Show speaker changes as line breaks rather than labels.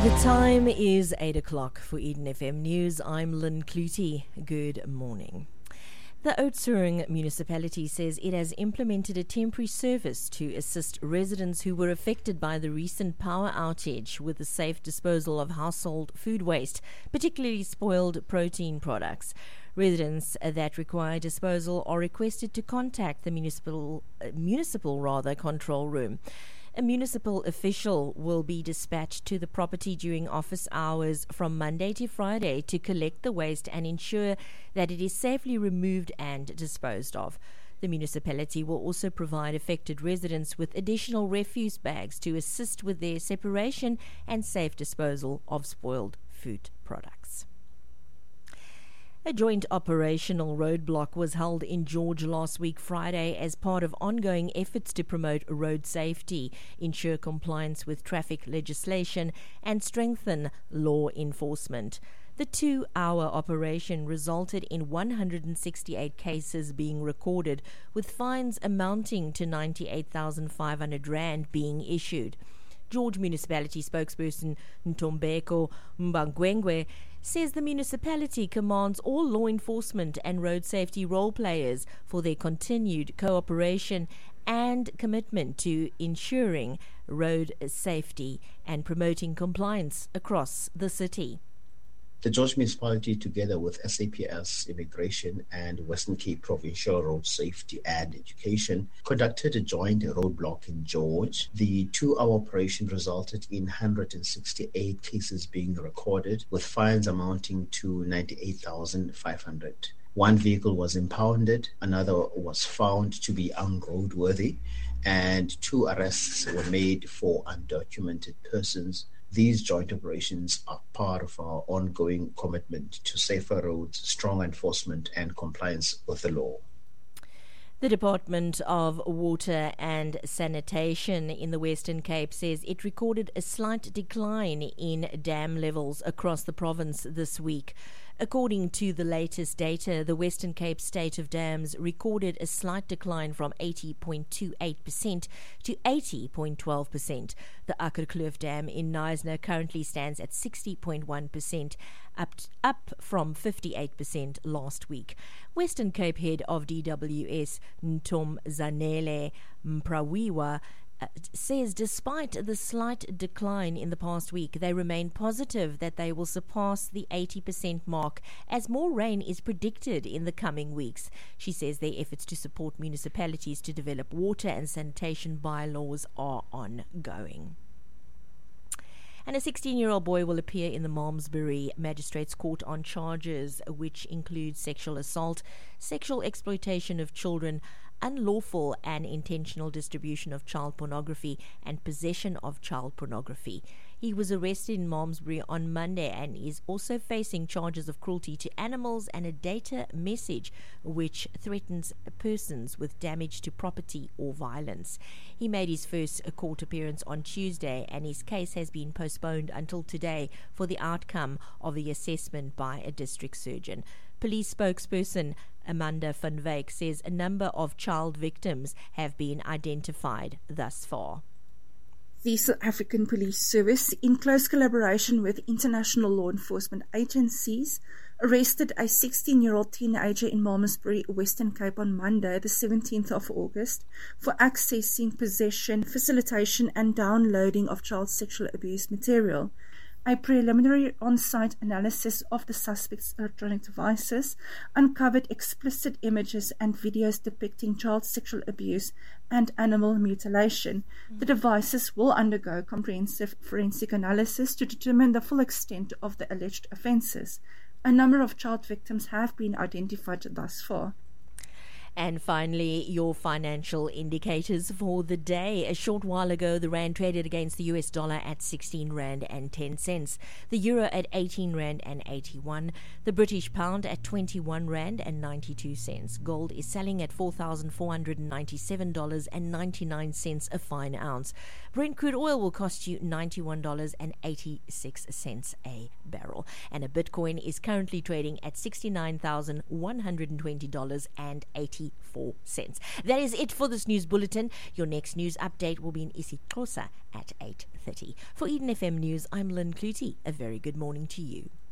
The time is 8 o'clock for Eden FM News. I'm Lynn Clutie. Good morning. The Oudtshoorn municipality says it has implemented a temporary service to assist residents who were affected by the recent power outage with the safe disposal of household food waste, particularly spoiled protein products. Residents that require disposal are requested to contact the municipal control room. A municipal official will be dispatched to the property during office hours from Monday to Friday to collect the waste and ensure that it is safely removed and disposed of. The municipality will also provide affected residents with additional refuse bags to assist with their separation and safe disposal of spoiled food products. A joint operational roadblock was held in George last week Friday as part of ongoing efforts to promote road safety, ensure compliance with traffic legislation, and strengthen law enforcement. The 2-hour operation resulted in 168 cases being recorded, with fines amounting to 98,500 rand being issued. George Municipality spokesperson Ntombeko Mbangwengwe says the municipality commands all law enforcement and road safety role players for their continued cooperation and commitment to ensuring road safety and promoting compliance across the city.
The George Municipality, together with SAPS Immigration and Western Cape Provincial Road Safety and Education, conducted a joint roadblock in George. The 2-hour operation resulted in 168 cases being recorded, with fines amounting to 98,500. One vehicle was impounded, another was found to be unroadworthy, and 2 arrests were made for undocumented persons. These joint operations are part of our ongoing commitment to safer roads, strong enforcement, and compliance with the law.
The Department of Water and Sanitation in the Western Cape says it recorded a slight decline in dam levels across the province this week. According to the latest data, the Western Cape State of Dams recorded a slight decline from 80.28% to 80.12%. The Akkerkloof Dam in Knysna currently stands at 60.1%, up from 58% last week. Western Cape head of DWS Ntomzanele Mprawiwa says despite the slight decline in the past week, they remain positive that they will surpass the 80% mark as more rain is predicted in the coming weeks. She says their efforts to support municipalities to develop water and sanitation bylaws are ongoing. And a 16-year-old boy will appear in the Malmesbury Magistrates Court on charges which include sexual assault, sexual exploitation of children, unlawful and intentional distribution of child pornography, and possession of child pornography. He was arrested in Malmesbury on Monday and is also facing charges of cruelty to animals and a data message which threatens persons with damage to property or violence. He made his first court appearance on Tuesday and his case has been postponed until today for the outcome of the assessment by a district surgeon. Police spokesperson Amanda van Wyk says a number of child victims have been identified thus far.
The South African Police Service, in close collaboration with international law enforcement agencies, arrested a 16-year-old teenager in Malmesbury, Western Cape on Monday, the 17th of August, for accessing, possession, facilitation and downloading of child sexual abuse material. A preliminary on-site analysis of the suspect's electronic devices uncovered explicit images and videos depicting child sexual abuse and animal mutilation. The devices will undergo comprehensive forensic analysis to determine the full extent of the alleged offences. A number of child victims have been identified thus far.
And finally, your financial indicators for the day. A short while ago, the rand traded against the US dollar at 16 rand and 10 cents. The euro at 18 rand and 81. The British pound at 21 rand and 92 cents. Gold is selling at $4,497.99 a fine ounce. Brent crude oil will cost you $91.86 a barrel. And a Bitcoin is currently trading at $69,120.80. 94 cents. That is it for this news bulletin. Your next news update will be in isiXhosa at 8:30. For Eden FM News, I'm Lynn Clutie. A very good morning to you.